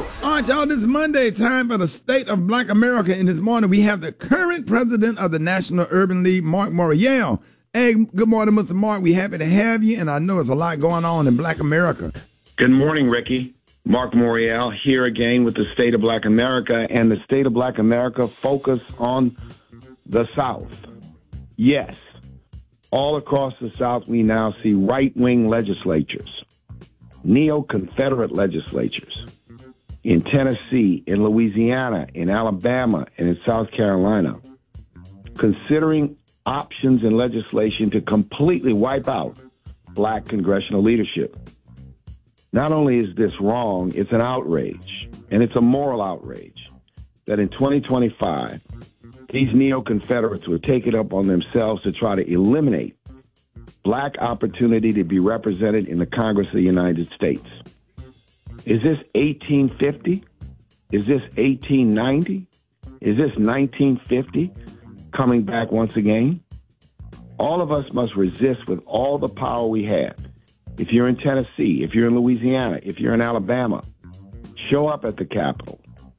All right, y'all, this is Monday, time for the State of Black America. And this morning, we have the current president of the National Urban League, Mark Morial. Hey, good morning, Mr. Mark. We're happy to have you, and I know there's a lot going on in Black America. Good morning, Ricky. Mark Morial here again with the State of Black America, and the State of Black America focus on the South. Yes, all across the South, we now see right-wing legislatures, neo-Confederate legislatures in Tennessee, in Louisiana, in Alabama, and in South Carolina, considering options in legislation to completely wipe out black congressional leadership. Not only is this wrong, it's an outrage, and it's a moral outrage, that in 2025, these neo-Confederates would take it up on themselves to try to eliminate black opportunity to be represented in the Congress of the United States. Is this 1850? Is this 1890? Is this 1950 coming back once again? All of us must resist with all the power we have. If you're in Tennessee, if you're in Louisiana, if you're in Alabama, show up at the Capitol.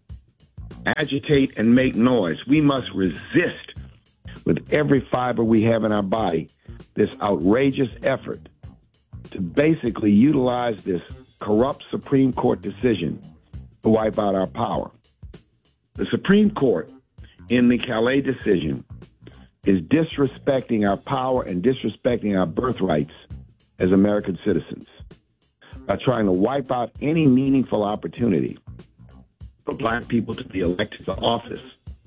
Agitate and make noise. We must resist with every fiber we have in our body this outrageous effort to basically utilize this corrupt Supreme Court decision to wipe out our power. The Supreme Court, in the Calais decision, is disrespecting our power and disrespecting our birthrights as American citizens by trying to wipe out any meaningful opportunity for black people to be elected to office,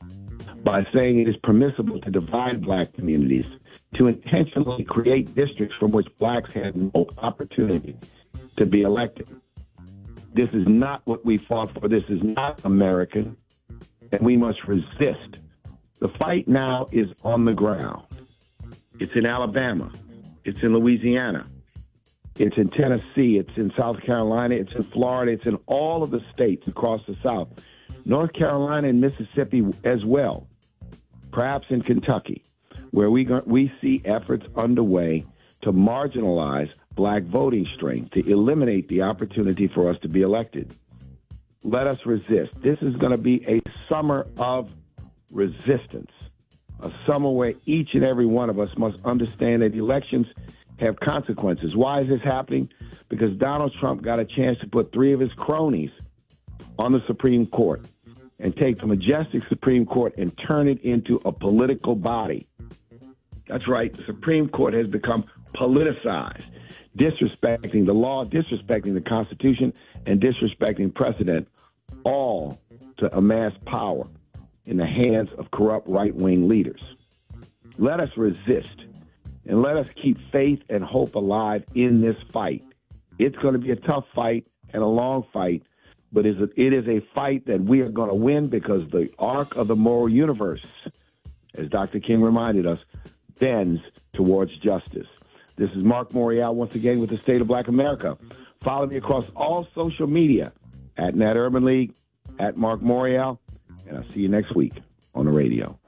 by saying it is permissible to divide black communities, to intentionally create districts from which blacks have no opportunity to be elected. This is not what we fought for. This is not American, and we must resist. The fight now is on the ground. It's in Alabama. It's in Louisiana. It's in Tennessee. It's in South Carolina. It's in Florida. It's in all of the states across the South. North Carolina and Mississippi as well. Perhaps in Kentucky, where we see efforts underway to marginalize black voting strength, to eliminate the opportunity for us to be elected. Let us resist. This is going to be a summer of resistance, a summer where each and every one of us must understand that elections have consequences. Why is this happening? Because Donald Trump got a chance to put 3 of his cronies on the Supreme Court and take the majestic Supreme Court and turn it into a political body. That's right. The Supreme Court has become politicized, disrespecting the law, disrespecting the Constitution, and disrespecting precedent, all to amass power in the hands of corrupt right-wing leaders. Let us resist. And let us keep faith and hope alive in this fight. It's going to be a tough fight and a long fight, but it is a fight that we are going to win because the arc of the moral universe, as Dr. King reminded us, bends towards justice. This is Mark Morial once again with the State of Black America. Follow me across all social media at Nat Urban League, at Mark Morial, and I'll see you next week on the radio.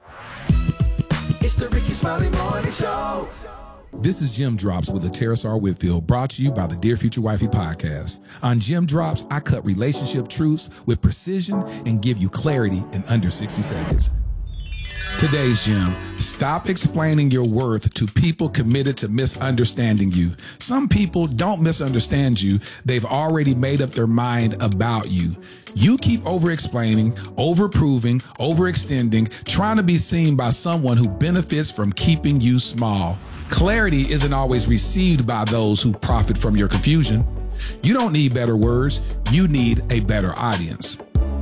It's the Ricky Smiley Morning Show. This is Jim Drops with the Terrace R. Whitfield, brought to you by the Dear Future Wifey podcast. On Jim Drops, I cut relationship truths with precision and give you clarity in under 60 seconds. Today's gem: stop explaining your worth to people committed to misunderstanding you. Some people don't misunderstand you. They've already made up their mind about you. You keep over-explaining, over-proving, overextending, trying to be seen by someone who benefits from keeping you small. Clarity isn't always received by those who profit from your confusion. You don't need better words. You need a better audience.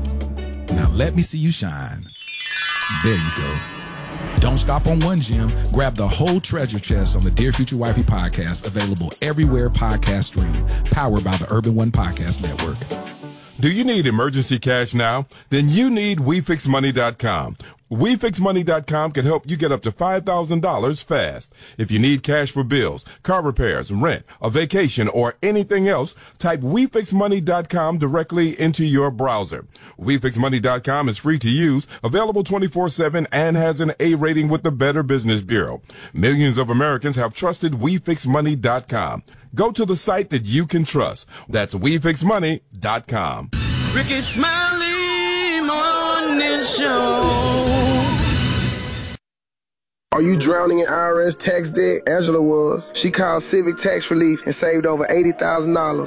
Now let me see you shine. There you go. Don't stop on one gem. Grab the whole treasure chest on the Dear Future Wifey podcast, available everywhere podcasts stream, powered by the Urban One Podcast Network. Do you need emergency cash now? Then you need WeFixMoney.com. WeFixMoney.com can help you get up to $5,000 fast. If you need cash for bills, car repairs, rent, a vacation, or anything else, type WeFixMoney.com directly into your browser. WeFixMoney.com is free to use, available 24/7, and has an A rating with the Better Business Bureau. Millions of Americans have trusted WeFixMoney.com. Go to the site that you can trust. That's WeFixMoney.com. Ricky Smiley Morning Show. Are you drowning in IRS tax debt? Angela was. She called Civic Tax Relief and saved over $80,000.